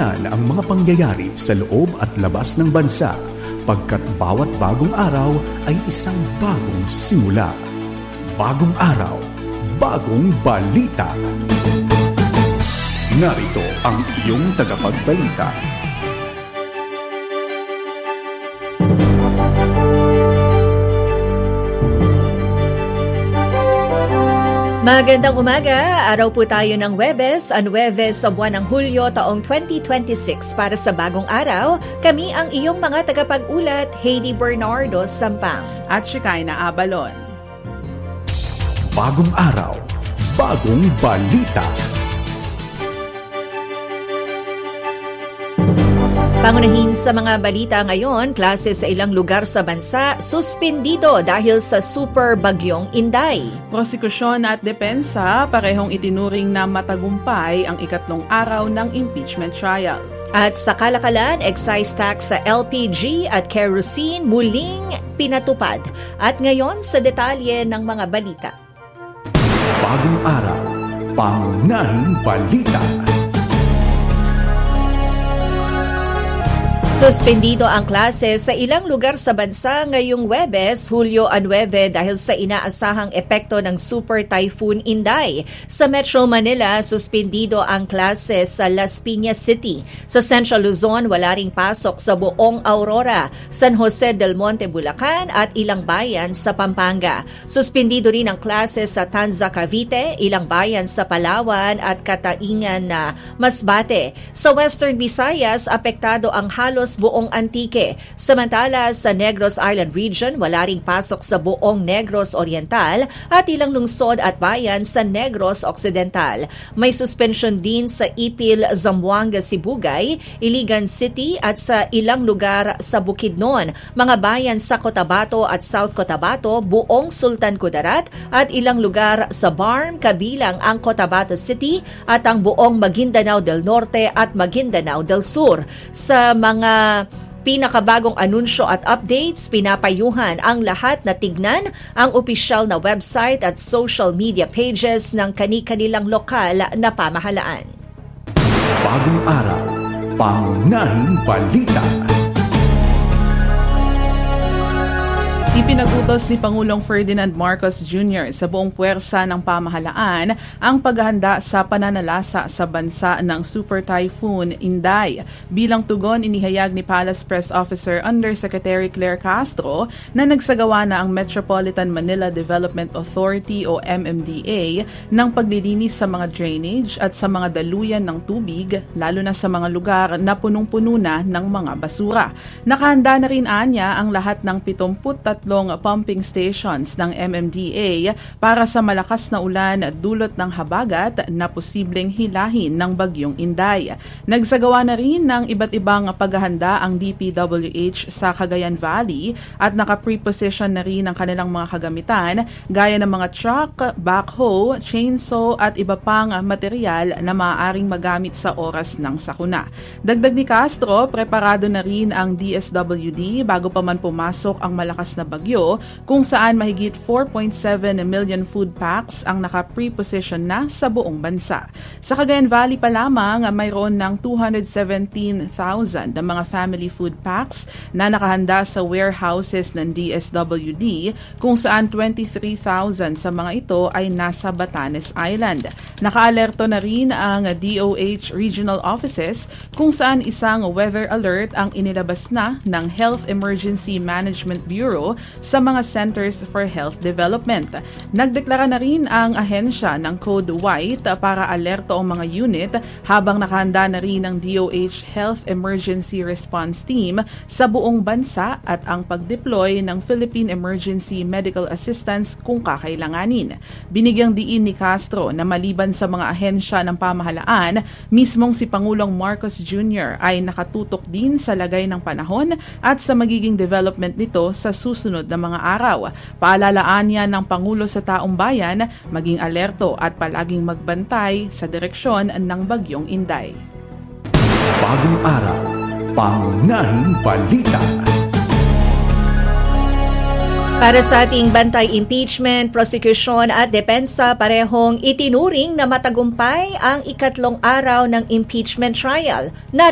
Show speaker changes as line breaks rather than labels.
balikan ang mga pangyayari sa loob at labas ng bansa, pagkat bawat bagong araw ay isang bagong simula. Bagong araw, bagong balita. Narito ang iyong tagapagbalita.
Magandang umaga, araw po tayo ng Huwebes, ang Huwebes sa buwan ng Hulyo taong 2026. Para sa bagong araw, kami ang iyong mga tagapag-ulat, Heidi Bernardo Sampang
at Shekinah Abalon.
Bagong araw, bagong balita.
Pangunahin sa mga balita ngayon, klase sa ilang lugar sa bansa suspendido dahil sa super bagyong Inday.
Prosekusyon at depensa parehong itinuring na matagumpay ang ikatlong araw ng impeachment trial.
At sa kalakalan, excise tax sa LPG at kerosene muling pinatupad. At ngayon sa detalye ng mga balita.
Bagong araw, pangunahing balita.
Suspendido ang klase sa ilang lugar sa bansa ngayong Huwebes, Hulyo 9 dahil sa inaasahang epekto ng Super Typhoon Inday. Sa Metro Manila, suspendido ang klase sa Las Piñas City. Sa Central Luzon, wala ring pasok sa buong Aurora, San Jose del Monte, Bulacan at ilang bayan sa Pampanga. Suspendido rin ang klase sa Tanza, Cavite, ilang bayan sa Palawan at Kataingan na Masbate. Sa Western Visayas, apektado ang halos buong Antique. Samantala sa Negros Island Region, wala ring pasok sa buong Negros Oriental at ilang lungsod at bayan sa Negros Occidental. May suspension din sa Ipil, Zamboanga, Sibugay, Iligan City at sa ilang lugar sa Bukidnon, mga bayan sa Cotabato at South Cotabato, buong Sultan Kudarat at ilang lugar sa Barm, kabilang ang Cotabato City at ang buong Maguindanao del Norte at Maguindanao del Sur. Sa mga pinakabagong anunsyo at updates, pinapayuhan ang lahat na tignan ang opisyal na website at social media pages ng kani-kanilang lokal na pamahalaan.
Bagong araw, pangunahing balita.
Ipinagutos ni Pangulong Ferdinand Marcos Jr. sa buong puwersa ng pamahalaan ang paghahanda sa pananalasa sa bansa ng Super Typhoon Inday. Bilang tugon, inihayag ni Palace Press Officer Undersecretary Claire Castro na nagsagawa na ang Metropolitan Manila Development Authority o MMDA ng paglilinis sa mga drainage at sa mga daluyan ng tubig, lalo na sa mga lugar na punong-puno na ng mga basura. Nakahanda na rin anya ang lahat ng 73 pumping stations ng MMDA para sa malakas na ulan dulot ng habagat na posibleng hilahin ng bagyong Inday. Nagsagawa na rin ng iba't ibang paghahanda ang DPWH sa Cagayan Valley at naka-preposition na rin ang kanilang mga kagamitan gaya ng mga truck, backhoe, chainsaw at iba pang material na maaaring magamit sa oras ng sakuna. Dagdag ni Castro, preparado na rin ang DSWD bago pa man pumasok ang malakas na bagyo, kung saan mahigit 4.7 million food packs ang naka-preposition na sa buong bansa. Sa Cagayan Valley pa lamang, mayroon ng 217,000 na mga family food packs na nakahanda sa warehouses ng DSWD, kung saan 23,000 sa mga ito ay nasa Batanes Island. Nakaalerto na rin ang DOH regional offices, kung saan isang weather alert ang inilabas na ng Health Emergency Management Bureau sa mga Centers for Health Development. Nagdeklara na rin ang ahensya ng Code White para alerto ang mga unit, habang nakahanda na rin ang DOH Health Emergency Response Team sa buong bansa at ang pag-deploy ng Philippine Emergency Medical Assistance kung kakailanganin. Binigyang diin ni Castro na maliban sa mga ahensya ng pamahalaan, mismong si Pangulong Marcos Jr. ay nakatutok din sa lagay ng panahon at sa magiging development nito sa susunod na mga araw. Paalalaan niya ng Pangulo sa taong bayan maging alerto at palaging magbantay sa direksyon ng bagyong Inday.
Bagong araw, pangunahing balita.
Para sa ating bantay impeachment, prosecution at depensa parehong itinuring na matagumpay ang ikatlong araw ng impeachment trial.